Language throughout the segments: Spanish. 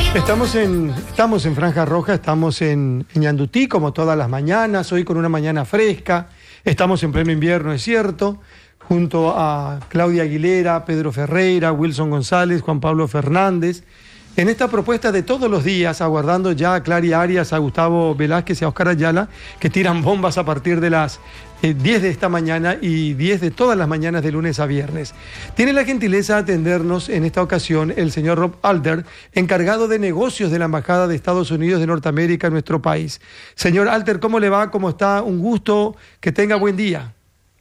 Estamos en Franja Roja, estamos en Ñandutí, como todas las mañanas, hoy con una mañana fresca. Estamos en pleno invierno, es cierto, junto a Claudia Aguilera, Pedro Ferreira, Wilson González, Juan Pablo Fernández. En esta propuesta de todos los días, aguardando ya a Clary Arias, a Gustavo Velázquez y a Oscar Ayala, que tiran bombas a partir de las 10 de esta mañana y 10 de todas las mañanas de lunes a viernes. Tiene la gentileza de atendernos en esta ocasión el señor Rob Alter, encargado de negocios de la Embajada de Estados Unidos de Norteamérica en nuestro país. Señor Alter, ¿cómo le va? ¿Cómo está? Un gusto, que tenga buen día.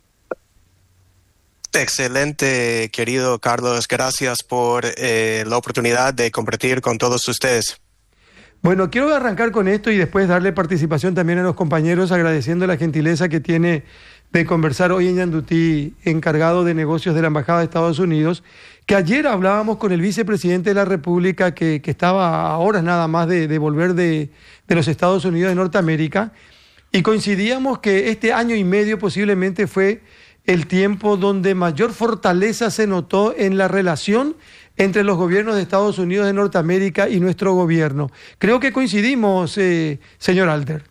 Excelente, querido Carlos. Gracias por la oportunidad de compartir con todos ustedes. Bueno, quiero arrancar con esto y después darle participación también a los compañeros, agradeciendo la gentileza que tiene de conversar hoy en Ñandutí, encargado de negocios de la Embajada de Estados Unidos, que ayer hablábamos con el vicepresidente de la República, que estaba a horas nada más de volver de los Estados Unidos de Norteamérica, y coincidíamos que este año y medio posiblemente fue el tiempo donde mayor fortaleza se notó en la relación entre los gobiernos de Estados Unidos de Norteamérica y nuestro gobierno. Creo que coincidimos, señor Alter.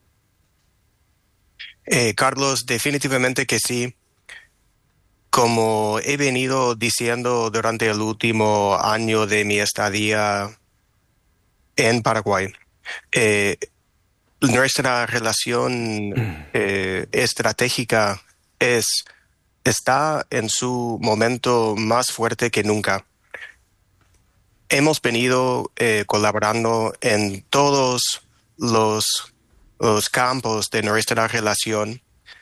Carlos, definitivamente que sí. Como he venido diciendo durante el último año de mi estadía en Paraguay, nuestra relación estratégica está en su momento más fuerte que nunca. Hemos venido colaborando en todos los campos de nuestra relación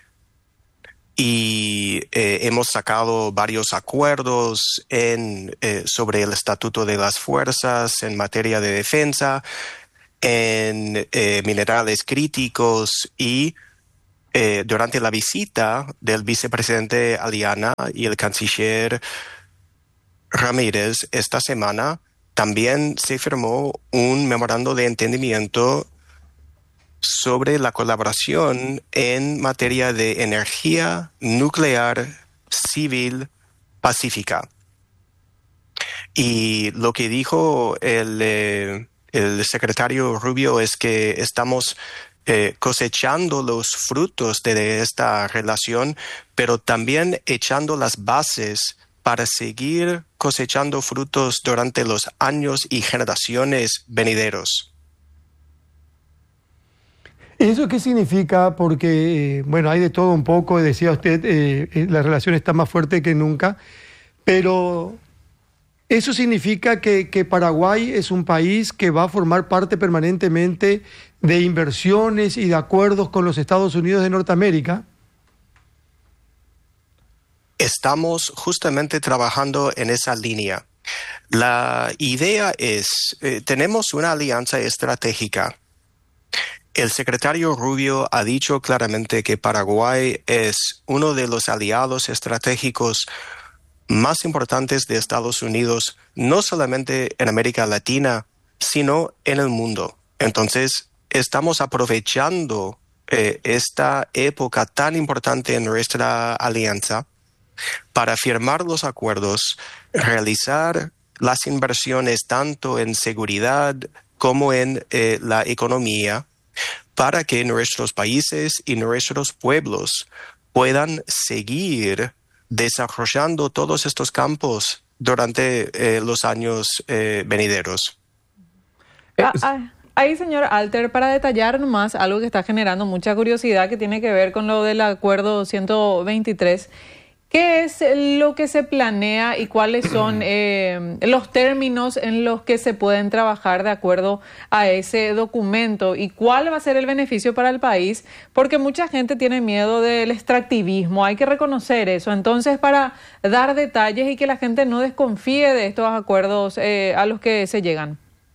y hemos sacado varios acuerdos sobre el Estatuto de las Fuerzas en materia de defensa, en minerales críticos y durante la visita del vicepresidente Aliana y el canciller Ramírez esta semana, también se firmó un memorando de entendimiento sobre la colaboración en materia de energía nuclear civil pacífica. Y lo que dijo el secretario Rubio es que estamos cosechando los frutos de esta relación, pero también echando las bases para seguir cosechando frutos durante los años y generaciones venideros. ¿Eso qué significa? Porque, bueno, hay de todo un poco, decía usted, la relación está más fuerte que nunca, pero ¿eso significa que Paraguay es un país que va a formar parte permanentemente de inversiones y de acuerdos con los Estados Unidos de Norteamérica? Estamos justamente trabajando en esa línea. La idea es, tenemos una alianza estratégica. El secretario Rubio ha dicho claramente que Paraguay es uno de los aliados estratégicos más importantes de Estados Unidos, no solamente en América Latina, sino en el mundo. Entonces, estamos aprovechando esta época tan importante en nuestra alianza para firmar los acuerdos, realizar las inversiones tanto en seguridad como en la economía, para que nuestros países y nuestros pueblos puedan seguir desarrollando todos estos campos durante los años venideros. Ahí, señor Alter, para detallar nomás algo que está generando mucha curiosidad, que tiene que ver con lo del acuerdo 123, ¿qué es lo que se planea y cuáles son los términos en los que se pueden trabajar de acuerdo a ese documento? ¿Y cuál va a ser el beneficio para el país? Porque mucha gente tiene miedo del extractivismo, hay que reconocer eso. Entonces, para dar detalles y que la gente no desconfíe de estos acuerdos a los que se llegan.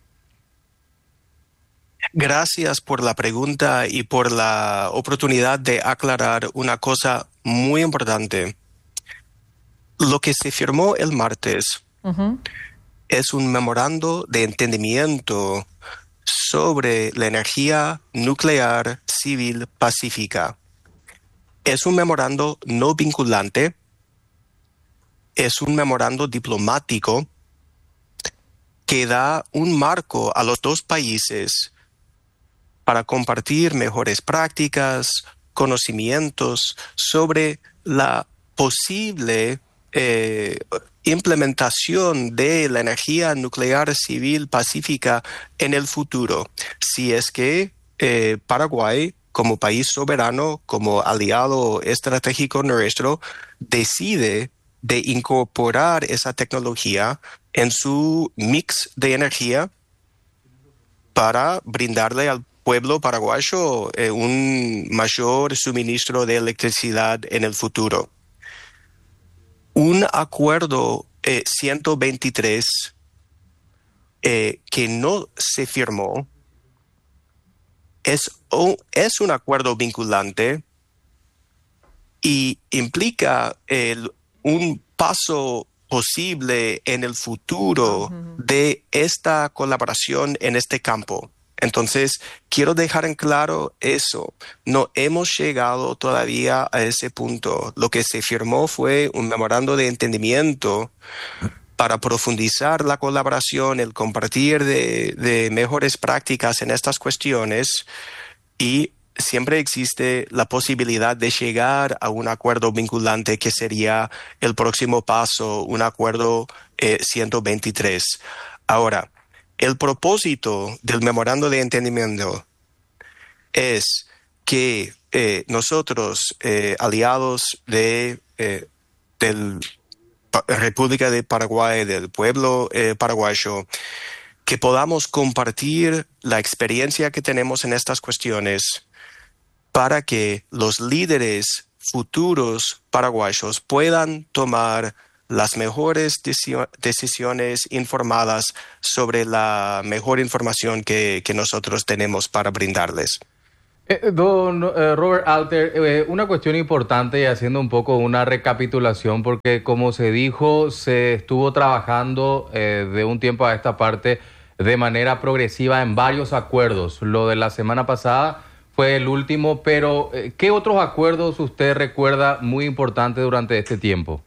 Gracias por la pregunta y por la oportunidad de aclarar una cosa muy importante. Lo que se firmó el martes es un memorando de entendimiento sobre la energía nuclear civil pacífica. Es un memorando no vinculante, es un memorando diplomático que da un marco a los dos países para compartir mejores prácticas, conocimientos sobre la posible implementación de la energía nuclear civil pacífica en el futuro, si es que Paraguay, como país soberano, como aliado estratégico nuestro, decide de incorporar esa tecnología en su mix de energía para brindarle al pueblo paraguayo un mayor suministro de electricidad en el futuro. Un acuerdo 123 que no se firmó es un acuerdo vinculante y implica un paso posible en el futuro de esta colaboración en este campo. Entonces, quiero dejar en claro eso. No hemos llegado todavía a ese punto. Lo que se firmó fue un memorando de entendimiento para profundizar la colaboración, el compartir de mejores prácticas en estas cuestiones, y siempre existe la posibilidad de llegar a un acuerdo vinculante que sería el próximo paso, un acuerdo 123. Ahora, el propósito del memorando de entendimiento es que nosotros, aliados de del República de Paraguay, del pueblo paraguayo, que podamos compartir la experiencia que tenemos en estas cuestiones para que los líderes futuros paraguayos puedan tomar las mejores decisiones informadas sobre la mejor información que nosotros tenemos para brindarles. Don Robert Alter, una cuestión importante y haciendo un poco una recapitulación, porque como se dijo, se estuvo trabajando de un tiempo a esta parte de manera progresiva en varios acuerdos. Lo de la semana pasada fue el último, pero ¿qué otros acuerdos usted recuerda muy importantes durante este tiempo?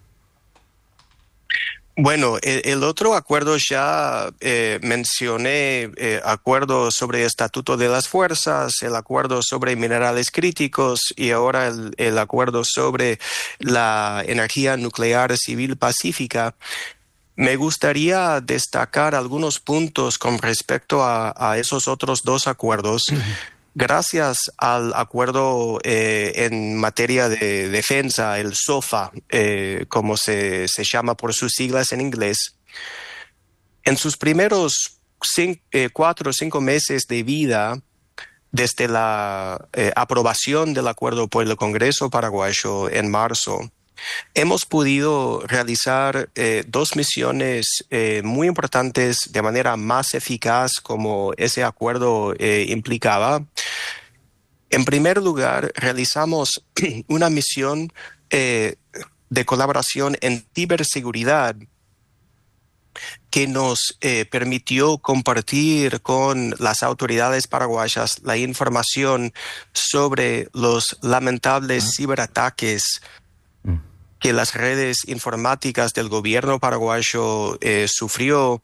Bueno, el otro acuerdo ya mencioné, acuerdo sobre Estatuto de las Fuerzas, el acuerdo sobre minerales críticos y ahora el acuerdo sobre la energía nuclear civil pacífica. Me gustaría destacar algunos puntos con respecto a esos otros dos acuerdos. Gracias al acuerdo en materia de defensa, el SOFA, como se llama por sus siglas en inglés, en sus primeros 4 o 5 meses de vida, desde la aprobación del acuerdo por el Congreso paraguayo en marzo, hemos podido realizar 2 misiones muy importantes de manera más eficaz como ese acuerdo implicaba. En primer lugar, realizamos una misión de colaboración en ciberseguridad que nos permitió compartir con las autoridades paraguayas la información sobre los lamentables ciberataques que las redes informáticas del gobierno paraguayo sufrió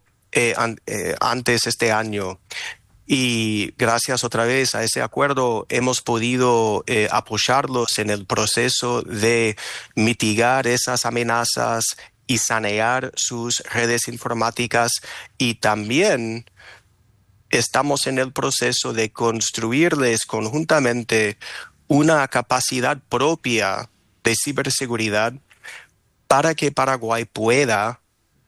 antes este año. Y gracias otra vez a ese acuerdo hemos podido apoyarlos en el proceso de mitigar esas amenazas y sanear sus redes informáticas, y también estamos en el proceso de construirles conjuntamente una capacidad propia de ciberseguridad para que Paraguay pueda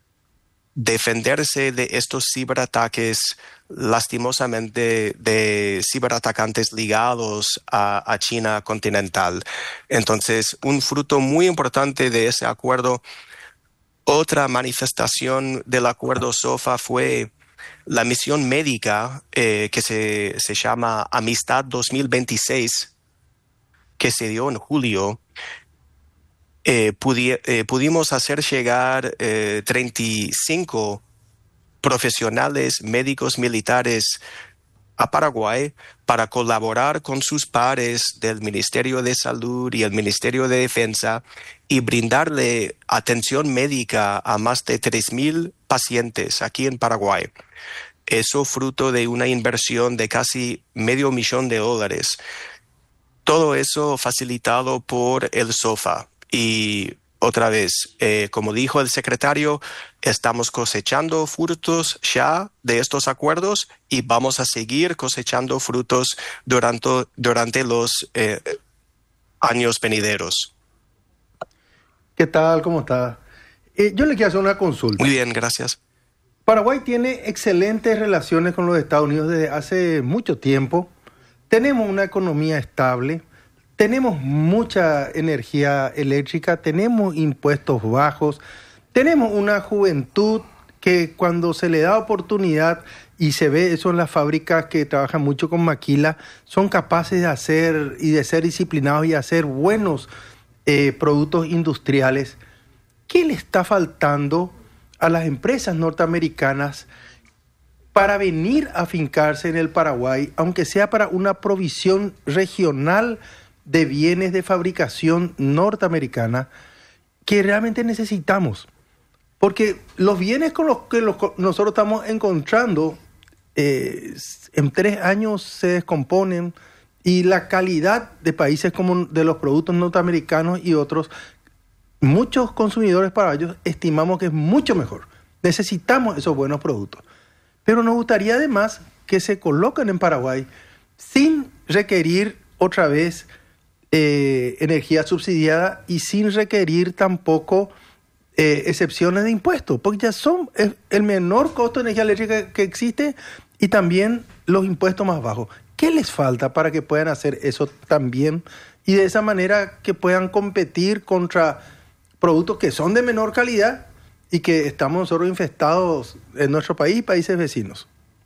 defenderse de estos ciberataques, lastimosamente de ciberatacantes ligados a China continental. Entonces, un fruto muy importante de ese acuerdo, otra manifestación del acuerdo SOFA fue la misión médica que se llama Amistad 2026, que se dio en julio. Pudimos hacer llegar 35 profesionales médicos militares a Paraguay para colaborar con sus pares del Ministerio de Salud y el Ministerio de Defensa y brindarle atención médica a más de 3,000 pacientes aquí en Paraguay. Eso fruto de una inversión de casi $500,000. Todo eso facilitado por el SOFA. Y otra vez, como dijo el secretario, estamos cosechando frutos ya de estos acuerdos y vamos a seguir cosechando frutos durante los años venideros. ¿Qué tal? ¿Cómo está? Yo le quiero hacer una consulta. Muy bien, gracias. Paraguay tiene excelentes relaciones con los Estados Unidos desde hace mucho tiempo. Tenemos una economía estable, tenemos mucha energía eléctrica, tenemos impuestos bajos, tenemos una juventud que cuando se le da oportunidad, y se ve eso en las fábricas que trabajan mucho con maquila, son capaces de hacer y de ser disciplinados y hacer buenos productos industriales. ¿Qué le está faltando a las empresas norteamericanas para venir a afincarse en el Paraguay, aunque sea para una provisión regional de bienes de fabricación norteamericana que realmente necesitamos? Porque los bienes con los que nosotros estamos encontrando en 3 años se descomponen, y la calidad de países como de los productos norteamericanos y otros, muchos consumidores paraguayos estimamos que es mucho mejor. Necesitamos esos buenos productos. Pero nos gustaría además que se coloquen en Paraguay sin requerir otra vez energía subsidiada y sin requerir tampoco excepciones de impuestos, porque ya son el menor costo de energía eléctrica que existe y también los impuestos más bajos. ¿Qué les falta para que puedan hacer eso también y de esa manera que puedan competir contra productos que son de menor calidad y que estamos nosotros infestados en nuestro país y países vecinos?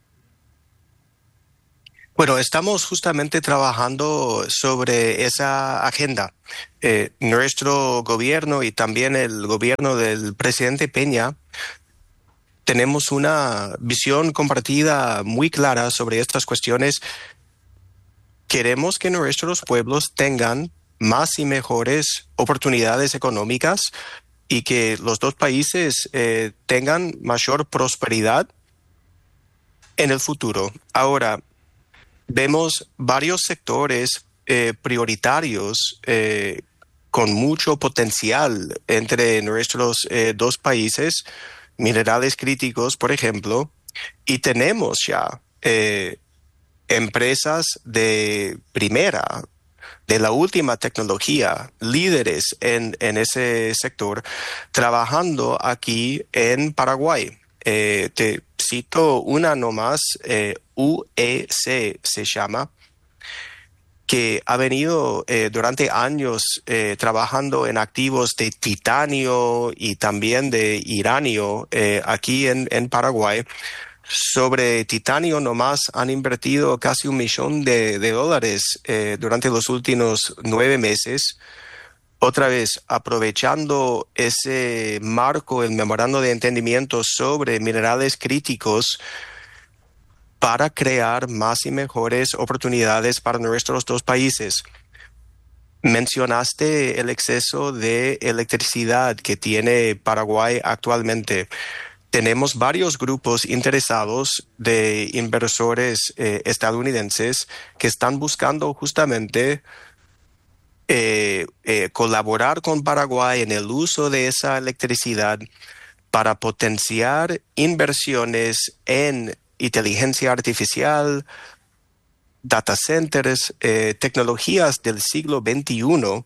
Bueno, estamos justamente trabajando sobre esa agenda. Nuestro gobierno y también el gobierno del presidente Peña tenemos una visión compartida muy clara sobre estas cuestiones. Queremos que nuestros pueblos tengan más y mejores oportunidades económicas y que los dos países tengan mayor prosperidad en el futuro. Ahora, vemos varios sectores prioritarios con mucho potencial entre nuestros dos países, minerales críticos, por ejemplo, y tenemos ya empresas de primera, de la última tecnología, líderes en ese sector, trabajando aquí en Paraguay. Te cito una nomás, UEC se llama, que ha venido durante años trabajando en activos de titanio y también de uranio aquí en Paraguay. Sobre titanio nomás han invertido casi $1 millón durante los últimos 9 meses. Otra vez, aprovechando ese marco, el memorando de entendimiento sobre minerales críticos para crear más y mejores oportunidades para nuestros dos países. Mencionaste el exceso de electricidad que tiene Paraguay actualmente. Tenemos varios grupos interesados de inversores estadounidenses que están buscando justamente colaborar con Paraguay en el uso de esa electricidad para potenciar inversiones en inteligencia artificial, data centers, tecnologías del siglo XXI.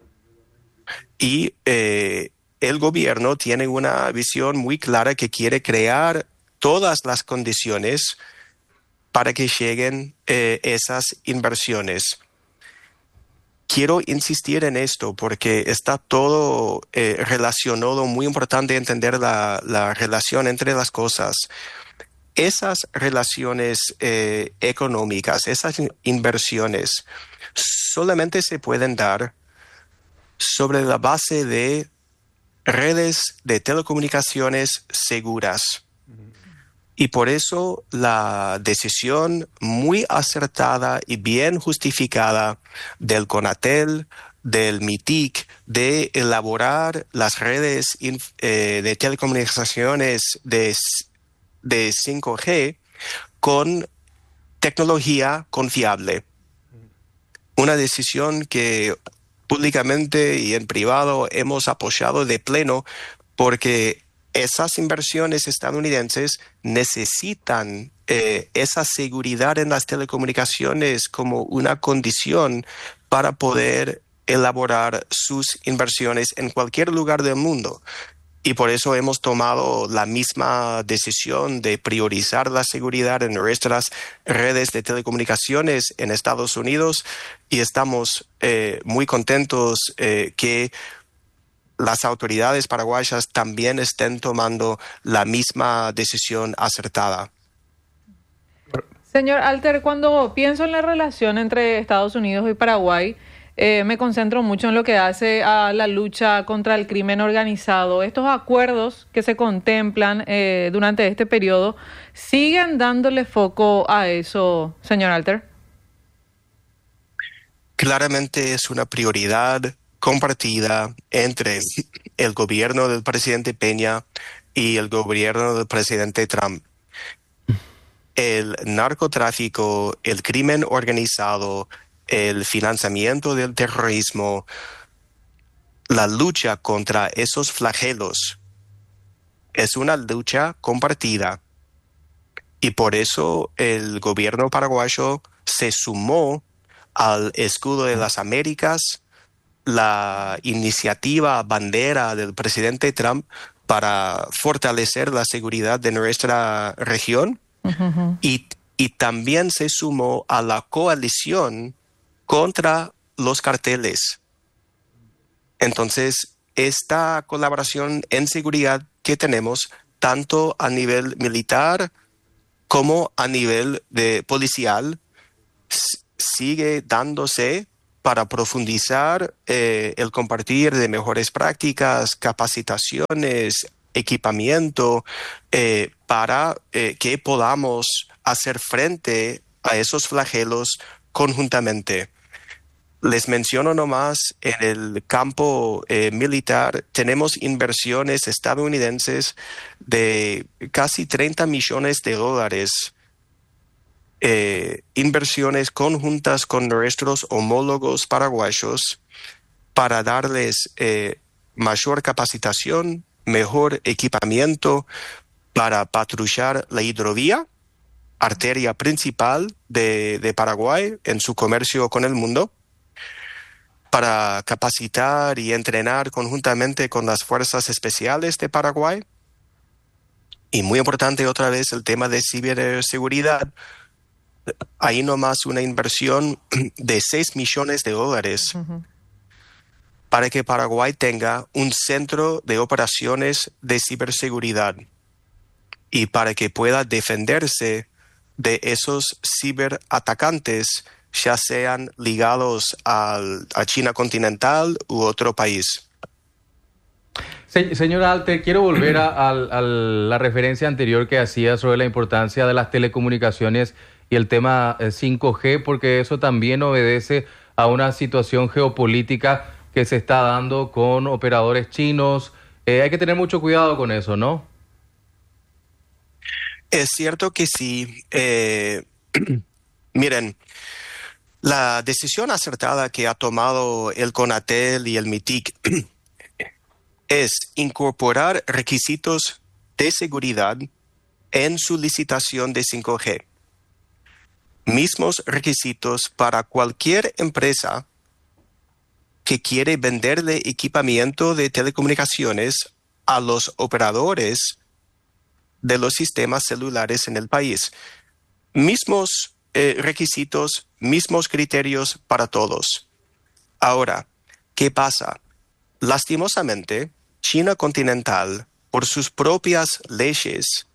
Y el gobierno tiene una visión muy clara que quiere crear todas las condiciones para que lleguen esas inversiones. Quiero insistir en esto porque está todo relacionado, muy importante entender la relación entre las cosas. Esas relaciones económicas, esas inversiones, solamente se pueden dar sobre la base de redes de telecomunicaciones seguras. Y por eso la decisión muy acertada y bien justificada del CONATEL, del MITIC, de elaborar las redes de telecomunicaciones de 5G con tecnología confiable. Una decisión que públicamente y en privado hemos apoyado de pleno, porque esas inversiones estadounidenses necesitan esa seguridad en las telecomunicaciones como una condición para poder elaborar sus inversiones en cualquier lugar del mundo. Y por eso hemos tomado la misma decisión de priorizar la seguridad en nuestras redes de telecomunicaciones en Estados Unidos, y estamos muy contentos que las autoridades paraguayas también estén tomando la misma decisión acertada. Señor Alter, cuando pienso en la relación entre Estados Unidos y Paraguay, me concentro mucho en lo que hace a la lucha contra el crimen organizado. Estos acuerdos que se contemplan durante este periodo, ¿siguen dándole foco a eso, señor Alter? Claramente es una prioridad compartida entre el gobierno del presidente Peña y el gobierno del presidente Trump. El narcotráfico, el crimen organizado, el financiamiento del terrorismo, la lucha contra esos flagelos es una lucha compartida, y por eso el gobierno paraguayo se sumó al Escudo de las Américas, la iniciativa bandera del presidente Trump para fortalecer la seguridad de nuestra región. Uh-huh. Y también se sumó a la coalición contra los carteles. Entonces, esta colaboración en seguridad que tenemos, tanto a nivel militar como a nivel de policial, sigue dándose para profundizar el compartir de mejores prácticas, capacitaciones, equipamiento, para que podamos hacer frente a esos flagelos conjuntamente. Les menciono nomás, en el campo militar tenemos inversiones estadounidenses de casi $30 millones, inversiones conjuntas con nuestros homólogos paraguayos para darles mayor capacitación, mejor equipamiento para patrullar la hidrovía, arteria principal de Paraguay en su comercio con el mundo, para capacitar y entrenar conjuntamente con las fuerzas especiales de Paraguay. Y muy importante otra vez el tema de ciberseguridad. Ahí nomás una inversión de $6 millones Uh-huh. para que Paraguay tenga un centro de operaciones de ciberseguridad y para que pueda defenderse de esos ciberatacantes, ya sean ligados a China continental u otro país. Señor Alter, quiero volver a la referencia anterior que hacía sobre la importancia de las telecomunicaciones y el tema 5G, porque eso también obedece a una situación geopolítica que se está dando con operadores chinos. Hay que tener mucho cuidado con eso, ¿no? Es cierto que sí. Miren, la decisión acertada que ha tomado el CONATEL y el MITIC es incorporar requisitos de seguridad en su licitación de 5G. Mismos requisitos para cualquier empresa que quiere venderle equipamiento de telecomunicaciones a los operadores de los sistemas celulares en el país. Mismos requisitos, mismos criterios para todos. Ahora, ¿qué pasa? Lastimosamente, China continental, por sus propias leyes,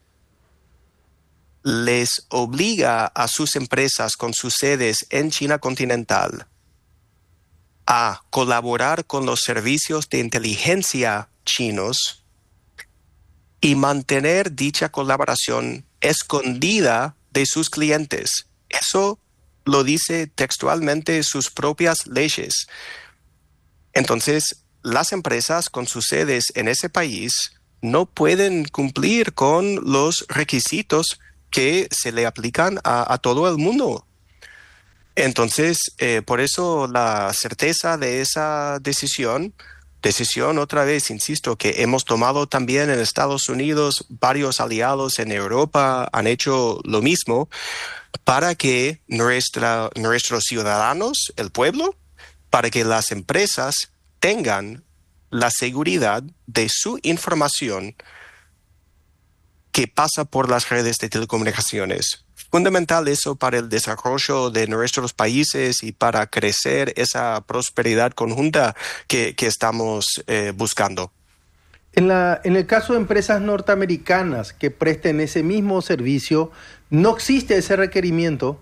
les obliga a sus empresas con sus sedes en China continental a colaborar con los servicios de inteligencia chinos y mantener dicha colaboración escondida de sus clientes. Eso lo dice textualmente sus propias leyes. Entonces, las empresas con sus sedes en ese país no pueden cumplir con los requisitos que se le aplican a todo el mundo. Entonces, por eso la certeza de esa decisión otra vez, insisto, que hemos tomado también en Estados Unidos, varios aliados en Europa han hecho lo mismo para que nuestros ciudadanos, el pueblo, para que las empresas tengan la seguridad de su información que pasa por las redes de telecomunicaciones. Fundamental eso para el desarrollo de nuestros países y para crecer esa prosperidad conjunta que estamos buscando. En el caso de empresas norteamericanas que presten ese mismo servicio, ¿no existe ese requerimiento?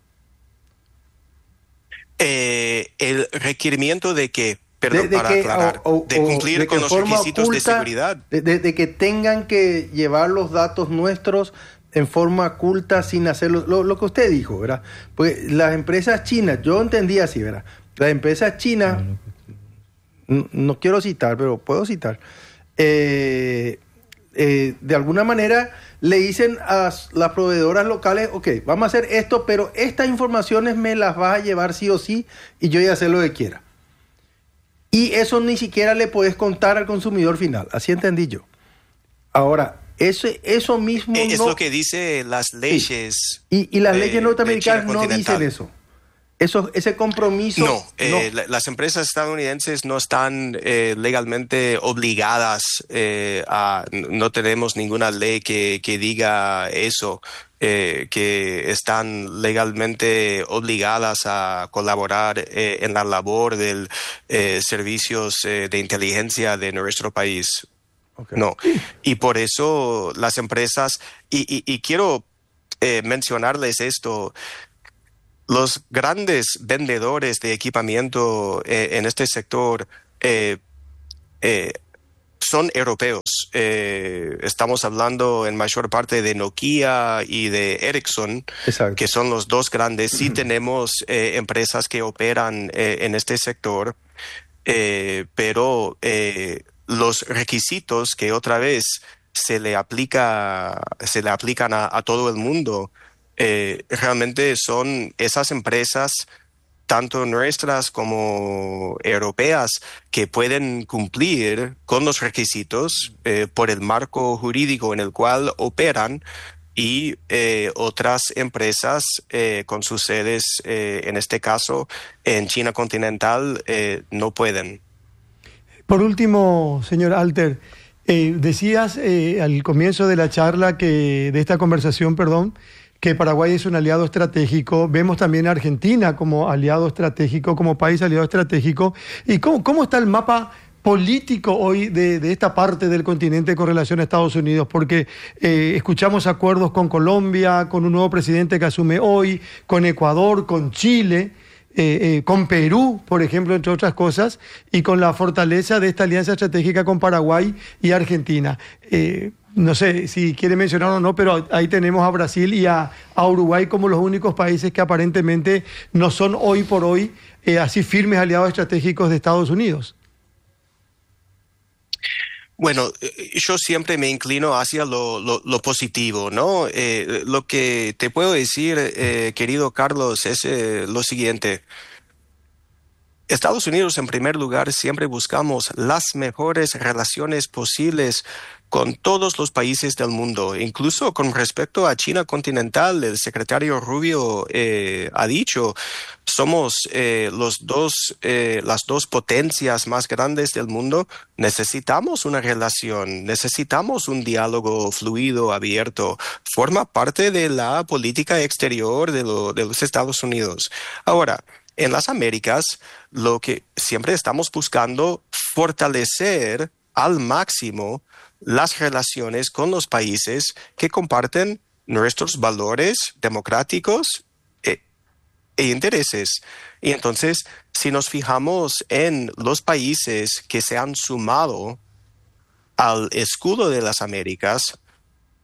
El requerimiento de que, perdón, para aclarar, de cumplir con los requisitos de seguridad. De que tengan que llevar los datos nuestros en forma oculta sin hacerlo, lo que usted dijo, ¿verdad? Pues las empresas chinas, yo entendí así, ¿verdad? Las empresas chinas, no quiero citar, pero puedo citar, de alguna manera le dicen a las proveedoras locales, ok, vamos a hacer esto, pero estas informaciones me las vas a llevar sí o sí y yo voy a hacer lo que quiera. Y eso ni siquiera le puedes contar al consumidor final, así entendí yo. Ahora, eso mismo es lo que dice las leyes. Sí. Y las leyes norteamericanas no dicen eso. Ese compromiso. No. Las empresas estadounidenses no están legalmente obligadas no tenemos ninguna ley que diga eso, que están legalmente obligadas a colaborar en la labor de servicios de inteligencia de nuestro país. Okay. No, y por eso las empresas, y quiero mencionarles esto, los grandes vendedores de equipamiento en este sector son europeos. Estamos hablando en mayor parte de Nokia y de Ericsson, exacto, que son los dos grandes. Sí tenemos empresas que operan en este sector, pero los requisitos que otra vez se le aplican a todo el mundo, realmente son esas empresas, tanto nuestras como europeas, que pueden cumplir con los requisitos por el marco jurídico en el cual operan, y otras empresas con sus sedes, en este caso en China continental, no pueden. Por último, señor Alter, decías al comienzo de la charla, de esta conversación, que Paraguay es un aliado estratégico. Vemos también a Argentina como aliado estratégico, como país aliado estratégico. ¿Y cómo está el mapa político hoy de esta parte del continente con relación a Estados Unidos? Porque escuchamos acuerdos con Colombia, con un nuevo presidente que asume hoy, con Ecuador, con Chile, con Perú, por ejemplo, entre otras cosas, y con la fortaleza de esta alianza estratégica con Paraguay y Argentina. No sé si quiere mencionar o no, pero ahí tenemos a Brasil y a Uruguay como los únicos países que aparentemente no son hoy por hoy así firmes aliados estratégicos de Estados Unidos. Bueno, yo siempre me inclino hacia lo positivo, ¿no? Lo que te puedo decir, querido Carlos, es lo siguiente. Estados Unidos, en primer lugar, siempre buscamos las mejores relaciones posibles con todos los países del mundo, incluso con respecto a China continental. El secretario Rubio ha dicho, somos las dos potencias más grandes del mundo. Necesitamos una relación, necesitamos un diálogo fluido, abierto. Forma parte de la política exterior de los Estados Unidos. Ahora, en las Américas, lo que siempre estamos buscando, fortalecer al máximo las relaciones con los países que comparten nuestros valores democráticos e intereses. Y entonces, si nos fijamos en los países que se han sumado al escudo de las Américas,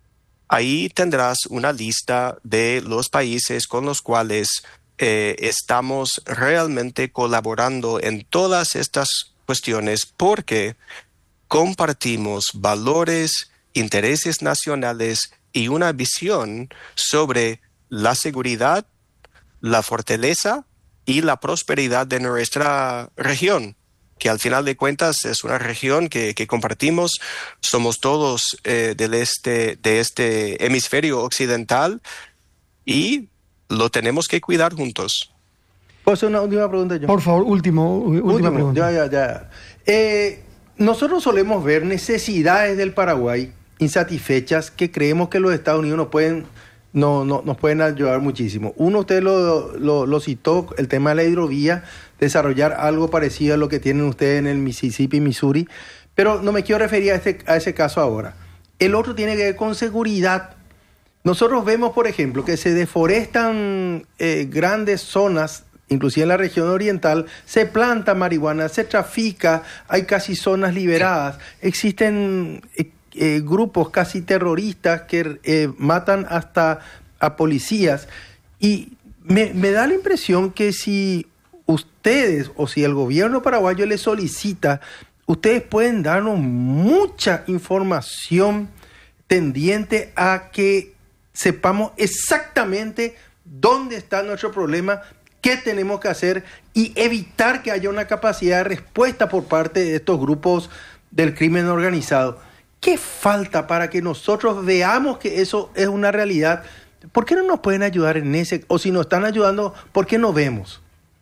Ahí tendrás una lista de los países con los cuales estamos realmente colaborando en todas estas cuestiones porque compartimos valores, intereses nacionales y una visión sobre la seguridad, la fortaleza y la prosperidad de nuestra región, que al final de cuentas es una región que compartimos. Somos todos de este hemisferio occidental y lo tenemos que cuidar juntos. ¿Puedo hacer una última pregunta yo? Por favor, última pregunta. Ya. Nosotros solemos ver necesidades del Paraguay insatisfechas que creemos que los Estados Unidos nos pueden ayudar muchísimo. Uno, usted lo citó, el tema de la hidrovía, desarrollar algo parecido a lo que tienen ustedes en el Mississippi, Missouri, pero no me quiero referir a ese caso ahora. El otro tiene que ver con seguridad. Nosotros vemos, por ejemplo, que se deforestan grandes zonas, inclusive en la región oriental, se planta marihuana, se trafica, hay casi zonas liberadas, existen grupos casi terroristas que matan hasta a policías, y me da la impresión que si ustedes o si el gobierno paraguayo les solicita, ustedes pueden darnos mucha información tendiente a que sepamos exactamente dónde está nuestro problema, qué tenemos que hacer y evitar que haya una capacidad de respuesta por parte de estos grupos del crimen organizado. ¿Qué falta para que nosotros veamos que eso es una realidad? ¿Por qué no nos pueden ayudar en ese? O si nos están ayudando, ¿por qué no vemos?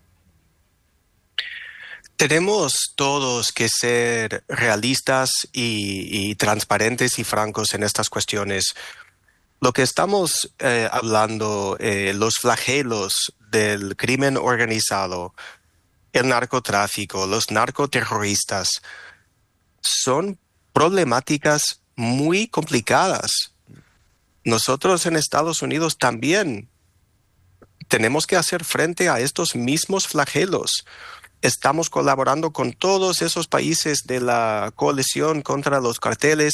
Tenemos todos que ser realistas y transparentes y francos en estas cuestiones. Lo que estamos hablando, los flagelos del crimen organizado, el narcotráfico, los narcoterroristas, son problemáticas muy complicadas. Nosotros en Estados Unidos también tenemos que hacer frente a estos mismos flagelos. Estamos colaborando con todos esos países de la coalición contra los carteles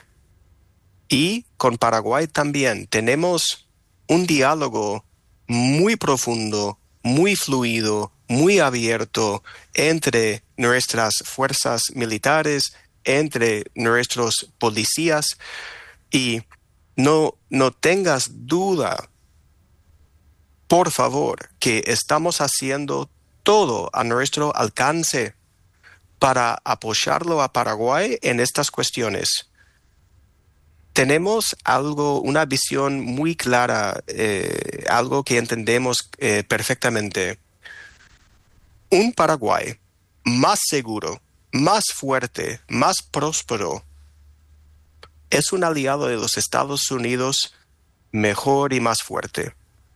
y con Paraguay también. Tenemos un diálogo muy profundo, muy fluido, muy abierto entre nuestras fuerzas militares, entre nuestros policías, y no tengas duda, por favor, que estamos haciendo todo a nuestro alcance para apoyarlo a Paraguay en estas cuestiones. Tenemos una visión muy clara, algo que entendemos perfectamente. Un Paraguay más seguro, más fuerte, más próspero, es un aliado de los Estados Unidos mejor y más fuerte.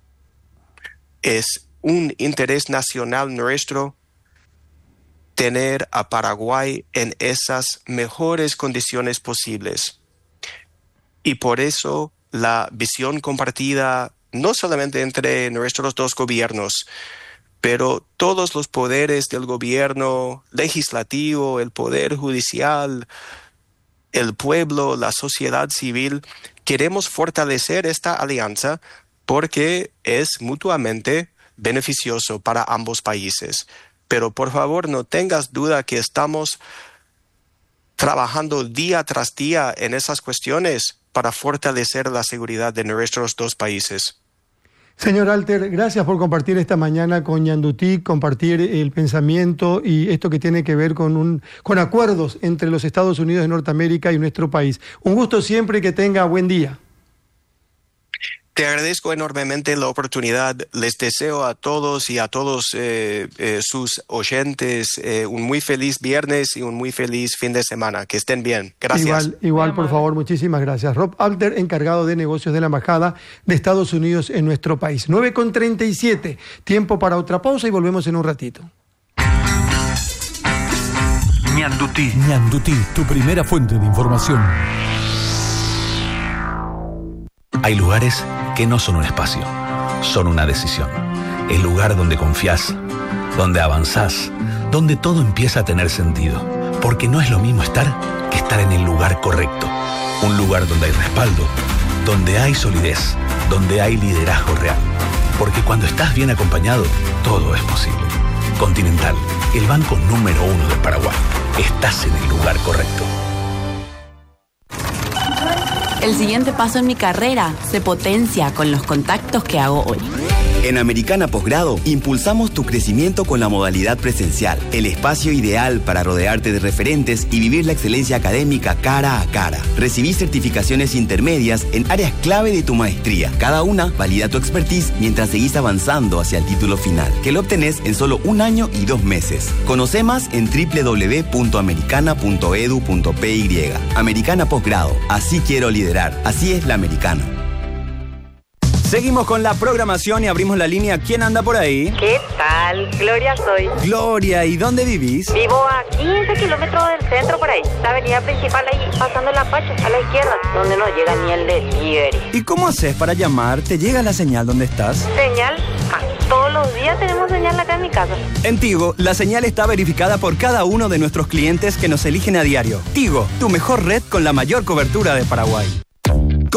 Es un interés nacional nuestro tener a Paraguay en esas mejores condiciones posibles. Y por eso la visión compartida, no solamente entre nuestros dos gobiernos, pero todos los poderes del gobierno legislativo, el poder judicial, el pueblo, la sociedad civil, queremos fortalecer esta alianza porque es mutuamente beneficioso para ambos países. Pero por favor, no tengas duda que estamos trabajando día tras día en esas cuestiones para fortalecer la seguridad de nuestros dos países. Señor Alter, gracias por compartir esta mañana con Ñandutí, compartir el pensamiento y esto que tiene que ver con acuerdos entre los Estados Unidos de Norteamérica y nuestro país. Un gusto siempre y que tenga buen día. Te agradezco enormemente la oportunidad. Les deseo a todos y a todos sus oyentes un muy feliz viernes y un muy feliz fin de semana. Que estén bien. Gracias. Igual, por favor, muchísimas gracias. Rob Alter, encargado de negocios de la Embajada de Estados Unidos en nuestro país. 9:37. Tiempo para otra pausa y volvemos en un ratito. Ñandutí, tu primera fuente de información. Hay lugares que no son un espacio, son una decisión. El lugar donde confías, donde avanzás, donde todo empieza a tener sentido. Porque no es lo mismo estar que estar en el lugar correcto. Un lugar donde hay respaldo, donde hay solidez, donde hay liderazgo real. Porque cuando estás bien acompañado, todo es posible. Continental, el banco número 1 del Paraguay. Estás en el lugar correcto. El siguiente paso en mi carrera se potencia con los contactos que hago hoy. En Americana Posgrado, impulsamos tu crecimiento con la modalidad presencial, el espacio ideal para rodearte de referentes y vivir la excelencia académica cara a cara. Recibí certificaciones intermedias en áreas clave de tu maestría. Cada una valida tu expertise mientras seguís avanzando hacia el título final, que lo obtenés en solo 1 año y 2 meses. Conoce más en www.americana.edu.py. Americana Posgrado, así quiero liderar, así es la Americana. Seguimos con la programación y abrimos la línea. ¿Quién anda por ahí? ¿Qué tal? Gloria soy. Gloria, ¿y dónde vivís? Vivo a 15 kilómetros del centro por ahí. La avenida principal ahí, pasando la Pacha, a la izquierda, donde no llega ni el delivery. ¿Y cómo haces para llamar? ¿Te llega la señal donde estás? ¿Señal? Todos los días tenemos señal acá en mi casa. En Tigo, la señal está verificada por cada uno de nuestros clientes que nos eligen a diario. Tigo, tu mejor red con la mayor cobertura de Paraguay.